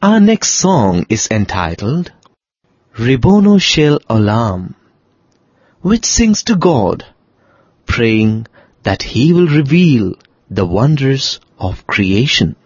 Our next song is entitled Ribono Shel Olam, which sings to God, praying that He will reveal the wonders of creation.